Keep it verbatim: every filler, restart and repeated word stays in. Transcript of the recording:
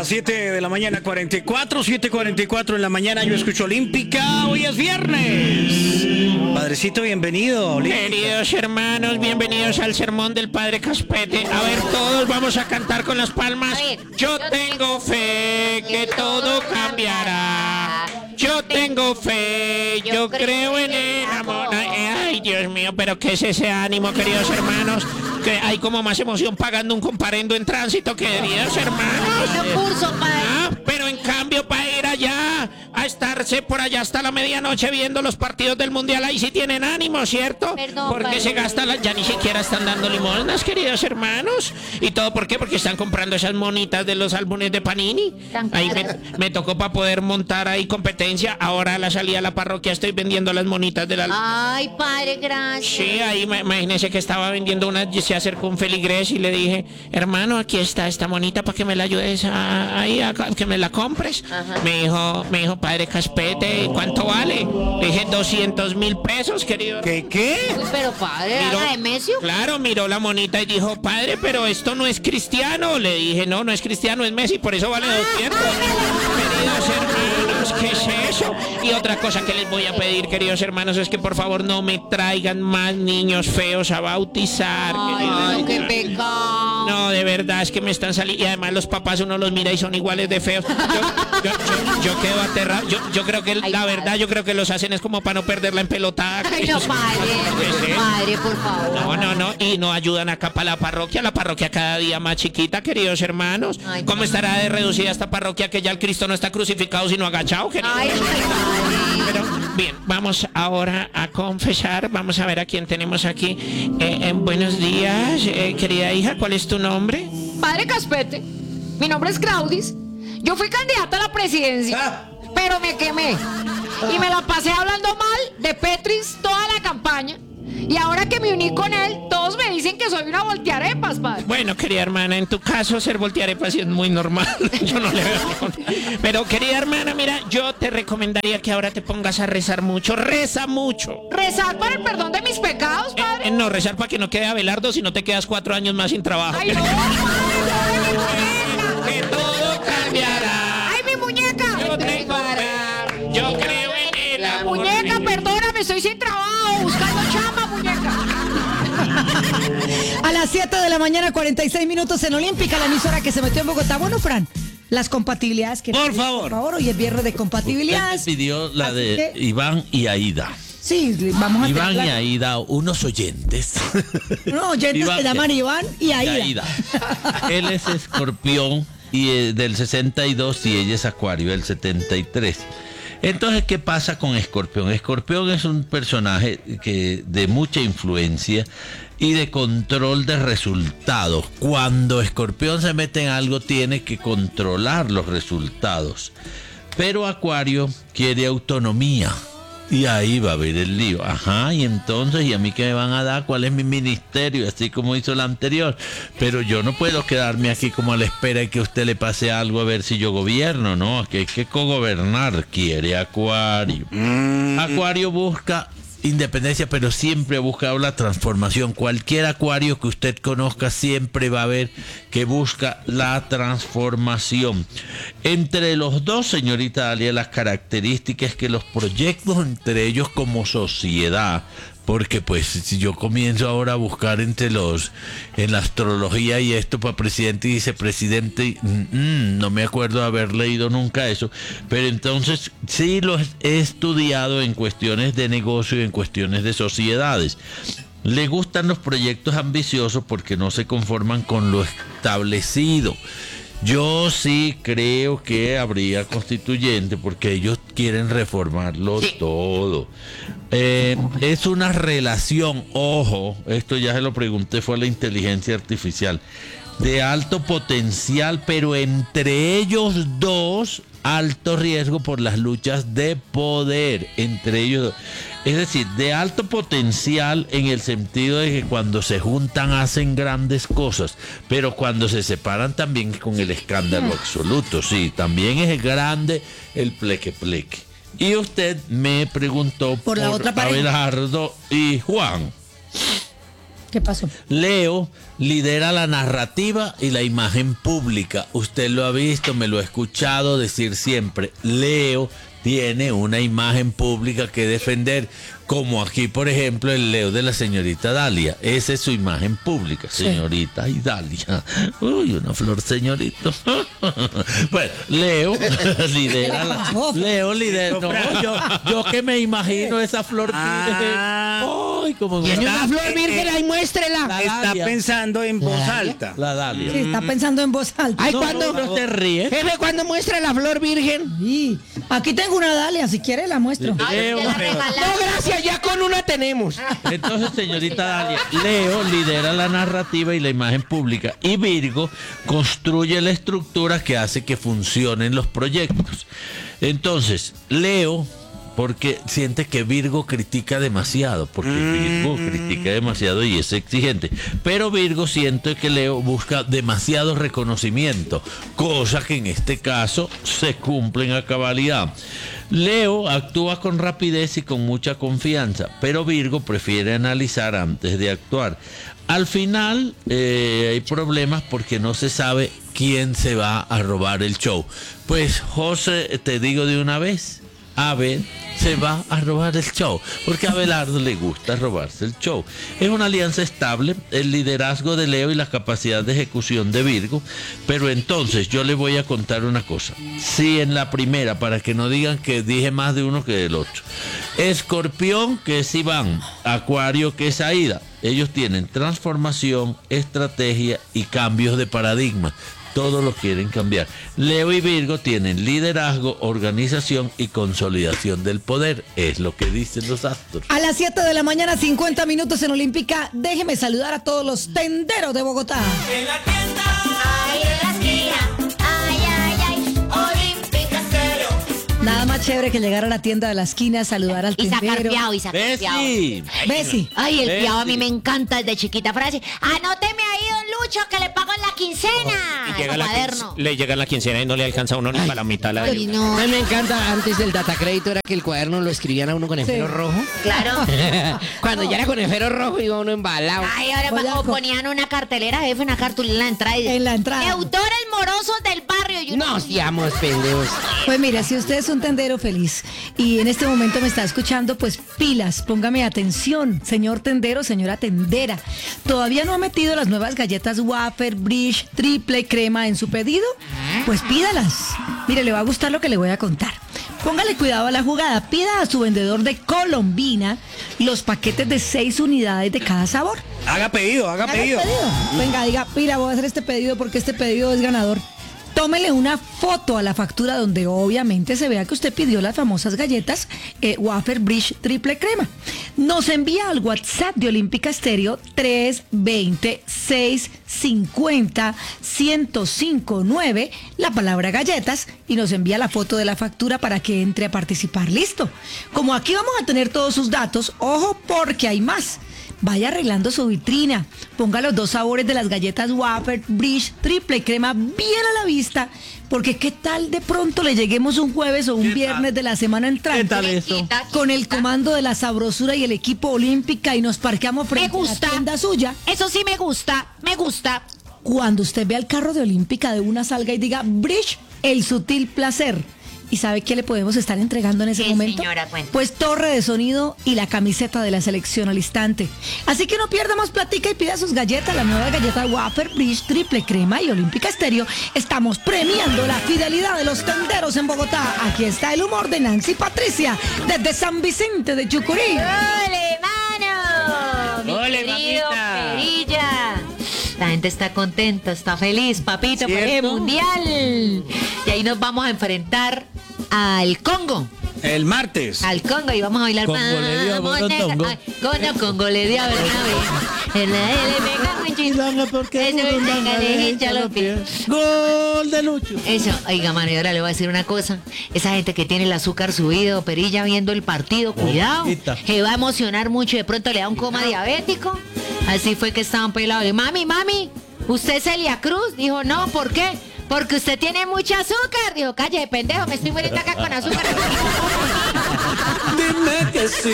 las siete de la mañana, cuarenta y cuatro, siete cuarenta y cuatro en la mañana, yo escucho Olímpica, hoy es viernes. Padrecito, bienvenido. Olímpica. Queridos hermanos, bienvenidos al sermón del Padre Caspete. A ver, todos vamos a cantar con las palmas. Yo tengo fe que todo cambiará. Yo tengo fe, yo creo en el amor. Ay, ay, Dios mío, pero ¿qué es ese ánimo, queridos hermanos? Que hay como más emoción pagando un comparendo en tránsito, queridos hermanos. Curso, padre. Ah, pero en cambio para ir allá a estarse por allá hasta la medianoche viendo los partidos del mundial, ahí sí tienen ánimo, ¿cierto? Perdón, porque padre. se gasta la, ya ni siquiera están dando limosnas, queridos hermanos. ¿Y todo por qué? Porque están comprando esas monitas de los álbumes de Panini. Tan Ahí me, caras. me tocó para poder montar ahí competencia. Ahora a la salida a la parroquia estoy vendiendo las monitas del álbum. Ay, padre, gracias. Sí, ahí me, imagínese que estaba vendiendo una, se acercó un feligrés y le dije, hermano, aquí está esta monita para que me la ayudes a, ahí, a, que me la compres. Ajá. Me dijo, me dijo, padre Caspete, ¿cuánto vale? Le dije, doscientos mil pesos, querido. ¿Qué, qué? Uy, pero padre, Miró- ¿era de Mesio? Claro, miró la monita y dijo, padre, pero esto no es cristiano. Le dije, no, no es cristiano, es Messi, por eso vale doscientos. Queridos hermanos, ¿qué es eso? Y otra cosa que les voy a pedir, queridos hermanos, es que por favor no me traigan más niños feos a bautizar. Ay, queridos no, qué hermanos. pecado. No, de verdad, es que me están saliendo. Y además los papás uno los mira y son iguales de feos. Yo, yo, yo- yo quedo aterrado. Yo, yo creo que, Ay, la padre. verdad, yo creo que los hacen es como para no perder la empelotada. Ay, no, padre. Padre, por favor. No, no, no, y no ayudan acá para la parroquia, la parroquia cada día más chiquita, queridos hermanos. Ay, ¿Cómo no. estará de reducida esta parroquia que ya el Cristo no está crucificado sino agachado, queridos? Ay, padre. Pero bien, vamos ahora a confesar, vamos a ver a quién tenemos aquí. Eh, eh, buenos días, eh, querida hija, ¿cuál es tu nombre? Padre Caspete, mi nombre es Claudis. Yo fui candidata a la presidencia, Ah. pero me quemé. Y me la pasé hablando mal de Petris toda la campaña. Y ahora que me uní con él, todos me dicen que soy una voltearepas, padre. Bueno, querida hermana, en tu caso ser voltearepas sí es muy normal. Yo no le veo razón. Pero, querida hermana, mira, yo te recomendaría que ahora te pongas a rezar mucho. Reza mucho. Rezar para el perdón de mis pecados, Eh, padre. eh, no, rezar para que no quede Abelardo si no te quedas cuatro años más sin trabajo. Ay, no, padre, mi muñeca. Que todo cambiará. Ay, mi muñeca. Yo tengo fe, yo creo en el amor. Muñeca, perdóname, estoy sin trabajo, buscando chamba, muñeca. A las siete de la mañana, cuarenta y seis minutos en Olímpica, la emisora que se metió en Bogotá. Bueno, Fran, las compatibilidades que... Por favor. Por favor, hoy es viernes de Usted compatibilidades. me pidió la Así de que- Iván y Aida. Sí, vamos a Iván y tener... Aida, unos oyentes. No, oyentes Iván- que llaman Iván y y Aida. Aida. Él es escorpión y eh, del sesenta y dos y ella es acuario del setenta y tres. Entonces, ¿qué pasa con Escorpión? Escorpión es un personaje que de mucha influencia y de control de resultados. Cuando Escorpión se mete en algo, tiene que controlar los resultados. Pero Acuario quiere autonomía. Y ahí va a haber el lío. Ajá, y entonces, ¿y a mí qué me van a dar? ¿Cuál es mi ministerio? Así como hizo el anterior. Pero yo no puedo quedarme aquí como a la espera de que a usted le pase algo a ver si yo gobierno, ¿no? Que hay que cogobernar. Quiere Acuario. Acuario busca independencia, pero siempre ha buscado la transformación. Cualquier Acuario que usted conozca siempre va a ver que busca la transformación. Entre los dos, señorita Dalia, las características que los proyectos entre ellos como sociedad, porque pues si yo comienzo ahora a buscar entre los en la astrología y esto para presidente y vicepresidente, mm, no me acuerdo de haber leído nunca eso, pero entonces sí lo he estudiado en cuestiones de negocio y en cuestiones de sociedades. Le gustan los proyectos ambiciosos porque no se conforman con lo establecido. Yo sí creo que habría constituyente porque ellos quieren reformarlo todo. Eh, es una relación, ojo, esto ya se lo pregunté, fue a la inteligencia artificial, de alto potencial, pero entre ellos dos, alto riesgo por las luchas de poder, entre ellos dos. Es decir, de alto potencial en el sentido de que cuando se juntan hacen grandes cosas, pero cuando se separan también con el escándalo absoluto. Sí, también es grande el pleque pleque. Y usted me preguntó Por la otra pareja. Abelardo y Juan. ¿Qué pasó? Leo lidera la narrativa y la imagen pública. Usted lo ha visto, me lo ha escuchado decir siempre. Leo tiene una imagen pública que defender, como aquí, por ejemplo, el Leo de la señorita Dalia. Esa es su imagen pública, señorita y Dalia. Uy, una flor, señorito. Bueno, Leo lidera la... Leo lidera... No, yo, yo que me imagino esa flor Ah. Ay, como... Tiene Está- una flor virgen eh, ahí, muéstrela. La Está Dalia. pensando en voz alta. La Dalia. Sí, está pensando en voz alta. Ay, No, ¿cuándo? no, no te ríes. Jefe, ¿cuándo muestra la flor virgen? Sí. Aquí tengo una Dalia, si quiere la muestro. Leo, Te la regalaron. No, gracias, ya con una tenemos. Entonces, señorita Dalia, Leo lidera la narrativa y la imagen pública y Virgo construye la estructura que hace que funcionen los proyectos. Entonces, Leo, porque siente que Virgo critica demasiado, porque Virgo critica demasiado y es exigente, pero Virgo siente que Leo busca demasiado reconocimiento, cosa que en este caso se cumple a cabalidad. Leo actúa con rapidez y con mucha confianza, pero Virgo prefiere analizar antes de actuar. Al final eh, hay problemas porque no se sabe quién se va a robar el show. Pues José, te digo de una vez, Abel se va a robar el show, porque a Abelardo le gusta robarse el show. Es una alianza estable, el liderazgo de Leo y la capacidad de ejecución de Virgo, pero entonces yo le voy a contar una cosa. Si en la primera, para que no digan que dije más de uno que del otro, Escorpión, que es Iván, Acuario, que es Aida, ellos tienen transformación, estrategia y cambios de paradigma. Todos lo quieren cambiar. Leo y Virgo tienen liderazgo, organización y consolidación del poder. Es lo que dicen los astros. A las siete de la mañana, cincuenta minutos en Olímpica. Déjeme saludar a todos los tenderos de Bogotá. Ay, en la esquina. Ay, ay, ay. Olímpica Estéreo. Nada más chévere que llegar a la tienda de la esquina, saludar al Y sacar tendero. piado, y sacar piado. Bessie. Bessie. Ay, el Bessie. piado a mí me encanta desde chiquita. Frase, anóteme ahí, don Lucho, que le pago en la quincena. Y llega El la cuaderno. quince- le llega la quincena y no le alcanza a uno ni para la mitad. La Ay, no. A mí me encanta, antes del data crédito era que el cuaderno lo escribían a uno con esfero Sí. rojo. Claro. Cuando ya era con esfero rojo iba uno embalado. Ay, ahora Oye, como co- ponían una cartelera, jefe, una cartulina en la entrada. y- En la entrada. Deudores morosos del barrio. Y uno- No seamos pendejos. Pues mira, si usted es un tendero feliz y en este momento me está escuchando, pues pilas, póngame atención, señor tendero, señora tendera. ¿Todavía no ha metido las nuevas galletas Wafer, Bridge, triple crema en su pedido? Pues pídalas. Mire, le va a gustar lo que le voy a contar. Póngale cuidado a la jugada. Pida a su vendedor de Colombina los paquetes de seis unidades de cada sabor. Haga pedido, haga Haga pedido. Venga, diga, mira, voy a hacer este pedido porque este pedido es ganador. Tómele una foto a la factura donde obviamente se vea que usted pidió las famosas galletas eh, Wafer Bridge Triple Crema. Nos envía al WhatsApp de Olímpica Estéreo tres dos cero, seis cinco cero, uno cero cinco nueve la palabra galletas y nos envía la foto de la factura para que entre a participar. Listo. Como aquí vamos a tener todos sus datos, ojo porque hay más. Vaya arreglando su vitrina. Ponga los dos sabores de las galletas Wafer Bridge Triple Crema bien a la vista. Porque qué tal de pronto le lleguemos un jueves o un ¿Qué viernes tal? de la semana entrante. ¿Qué tal eso? Chiquita, Con el chiquita. comando de la sabrosura y el equipo Olímpica y nos parqueamos Me frente a gusta. la tienda suya. Eso sí me gusta, me gusta. Cuando usted vea el carro de Olímpica de una salga y diga Bridge, el sutil placer. ¿Y sabe qué le podemos estar entregando en ese Sí, momento? señora, cuente. Pues torre de sonido y la camiseta de la selección al instante. Así que no pierda más platica y pida sus galletas, la nueva galleta Wafer Bridge Triple Crema y Olímpica Estéreo. Estamos premiando la fidelidad de los tenderos en Bogotá. Aquí está el humor de Nancy Patricia desde San Vicente de Chucurí. ¡Ole, mano! Mi Ole, querido mamita. Perilla. La gente está contenta, está feliz, papito, por el ¿Cierto? mundial. Y ahí nos vamos a enfrentar al Congo. El martes. Al Congo y vamos a bailar. Congo le dio a Vamos a- Borontongo. Ay, Congo, Congo le dio a Bernabé. En la L, venga, Juanchito. Eso es, venga, le hincha los pies. Gol de Lucho. Eso, oiga, mano, y ahora le voy a decir una cosa. Esa gente que tiene el azúcar subido, Perilla, viendo el partido, cuidado. Quita. Se va a emocionar mucho y de pronto le da un coma diabético. Así fue que estaban pelados. Le, mami, mami, ¿usted es Celia Cruz? Dijo, no, ¿por qué? Porque usted tiene mucho azúcar. Dijo, calle, pendejo, me estoy muriendo acá con azúcar. Dime que sí.